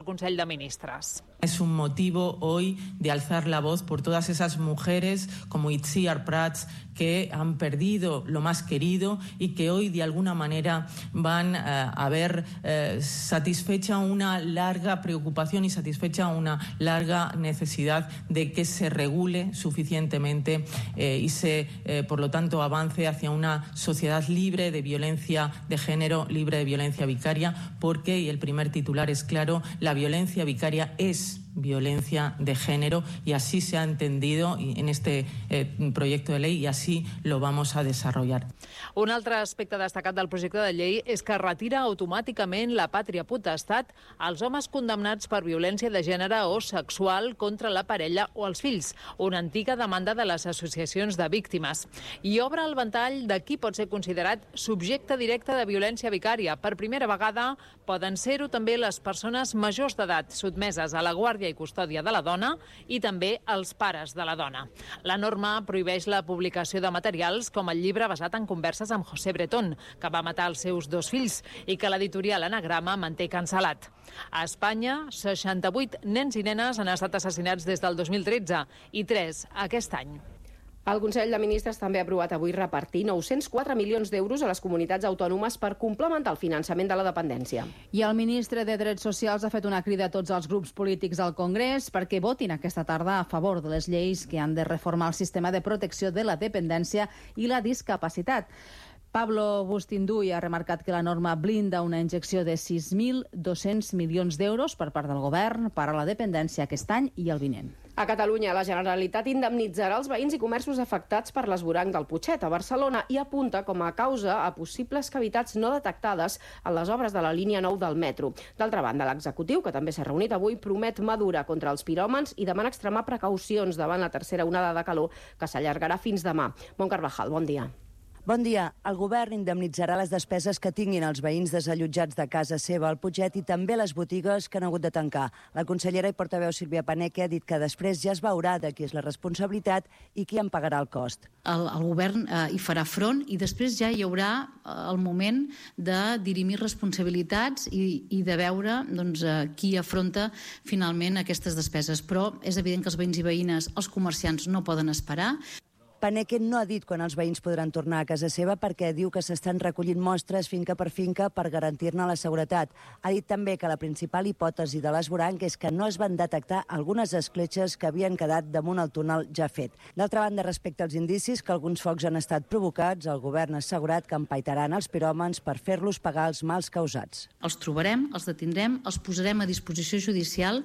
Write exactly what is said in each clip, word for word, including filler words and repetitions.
Consell de Ministres. Es un motivo hoy de alzar la voz por todas esas mujeres como Itziar Prats que han perdido lo más querido y que hoy de alguna manera van eh, a ver eh, satisfecha una larga preocupación y satisfecha una larga necesidad de que se regule suficientemente eh, y se, eh, por lo tanto, avance hacia una sociedad libre de violencia de género, libre de violencia vicaria, porque, y el primer titular es claro, la violencia vicaria es violencia de género y así se ha entendido en este eh, proyecto de ley y así lo vamos a desarrollar. Un altre aspecte destacat del projecte de llei és que retira automàticament la pàtria potestat als homes condemnats per violència de gènere o sexual contra la parella o els fills, una antiga demanda de les associacions de víctimes. I obre el ventall de qui pot ser considerat subjecte directe de violència vicària. Per primera vegada poden ser-ho també les persones majors d'edat sotmeses a la guàrdia i custòdia de la dona i també els pares de la dona. La norma prohibeix la publicació de materials com el llibre basat en converses amb José Bretón, que va matar els seus dos fills i que l'editorial Anagrama manté cancel·lat. A Espanya, seixanta-vuit nens i nenes han estat assassinats des del dos mil tretze i tres aquest any. El Consell de Ministres també ha aprovat avui repartir nou-cents quatre milions d'euros a les comunitats autònomes per complementar el finançament de la dependència. I el ministre de Drets Socials ha fet una crida a tots els grups polítics al Congrés perquè votin aquesta tarda a favor de les lleis que han de reformar el sistema de protecció de la dependència i la discapacitat. Pablo Bustinduy ha remarcat que la norma blinda una injecció de sis mil dos-cents milions d'euros per part del govern per a la dependència aquest any i el vinent. A Catalunya, la Generalitat indemnitzarà els veïns i comerços afectats per l'esvoranc del Putxet a Barcelona i apunta com a causa a possibles cavitats no detectades en les obres de la línia nou del metro. D'altra banda, l'executiu, que també s'ha reunit avui, promet madura contra els piròmans i demana extremar precaucions davant la tercera onada de calor que s'allargarà fins demà. Bon Carvajal, bon dia. Bon dia. El govern indemnitzarà les despeses que tinguin els veïns desallotjats de casa seva al Putxet i també les botigues que han hagut de tancar. La consellera i portaveu Sílvia Paneque ha dit que després ja es veurà de qui és la responsabilitat i qui en pagarà el cost. El, el govern eh, hi farà front i després ja hi haurà eh, el moment de dirimir responsabilitats i, i de veure doncs, eh, qui afronta finalment aquestes despeses. Però és evident que els veïns i veïnes, els comerciants, no poden esperar. Paneque no ha dit quan els veïns podran tornar a casa seva perquè diu que s'estan recollint mostres finca per finca per garantir-ne la seguretat. Ha dit també que la principal hipòtesi de l'esvoranc és que no es van detectar algunes escletxes que havien quedat damunt el túnel ja fet. D'altra banda, respecte als indicis que alguns focs han estat provocats, el govern ha assegurat que empaitaran els piròmans per fer-los pagar els mals causats. Els trobarem, els detindrem, els posarem a disposició judicial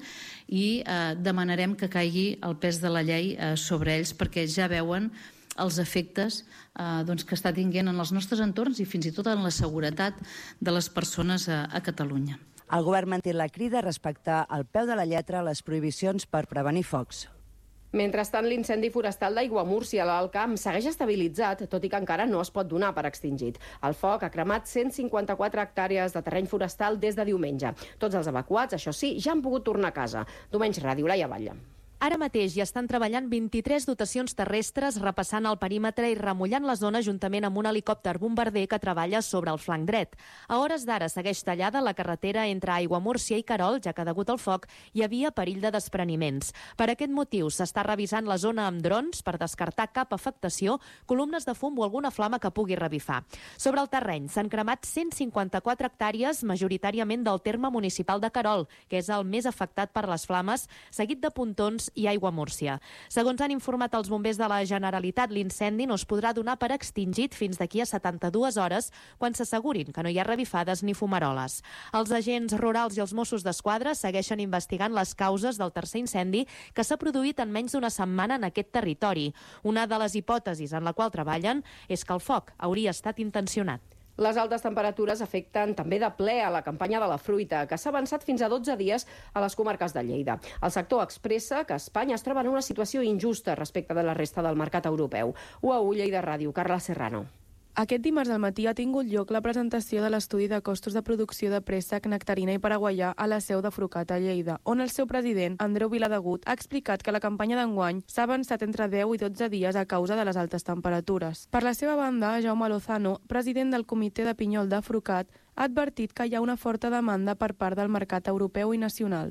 i eh, demanarem que caigui el pes de la llei eh, sobre ells perquè ja veuen els efectes eh, doncs, que està tinguent en els nostres entorns i fins i tot en la seguretat de les persones a, a Catalunya. El govern manté la crida a respectar al peu de la lletra les prohibicions per prevenir focs. Mentrestant, l'incendi forestal d'Aiguamúrcia a l'Alt Camp segueix estabilitzat, tot i que encara no es pot donar per extingit. El foc ha cremat cent cinquanta-quatre hectàrees de terreny forestal des de diumenge. Tots els evacuats, això sí, ja han pogut tornar a casa. Diumenge Ràdio, Laia Batlle. Ara mateix hi estan treballant vint-i-tres dotacions terrestres repassant el perímetre i remullant la zona juntament amb un helicòpter bombarder que treballa sobre el flanc dret. A hores d'ara segueix tallada la carretera entre Aiguamúrcia i Querol, ja que degut al foc hi havia perill de despreniments. Per aquest motiu s'està revisant la zona amb drons per descartar cap afectació, columnes de fum o alguna flama que pugui revifar. Sobre el terreny s'han cremat cent cinquanta-quatre hectàrees, majoritàriament del terme municipal de Querol, que és el més afectat per les flames, seguit de Pontons i Aiguamúrcia. Segons han informat els bombers de la Generalitat, l'incendi no es podrà donar per extingit fins d'aquí a setanta-dues hores, quan s'assegurin que no hi ha revifades ni fumaroles. Els agents rurals i els Mossos d'Esquadra segueixen investigant les causes del tercer incendi que s'ha produït en menys d'una setmana en aquest territori. Una de les hipòtesis en la qual treballen és que el foc hauria estat intencionat. Les altes temperatures afecten també de ple a la campanya de la fruita, que s'ha avançat fins a dotze dies a les comarques de Lleida. El sector expressa que Espanya es troba en una situació injusta respecte de la resta del mercat europeu. U A U Lleida Ràdio, Carla Serrano. Aquest dimarts al matí ha tingut lloc la presentació de l'estudi de costos de producció de préssec, nectarina i paraguaià a la seu de Frucat a Lleida, on el seu president, Andreu Viladegut, ha explicat que la campanya d'enguany s'ha avançat entre deu i dotze dies a causa de les altes temperatures. Per la seva banda, Jaume Lozano, president del comitè de pinyol de Frucat, ha advertit que hi ha una forta demanda per part del mercat europeu i nacional.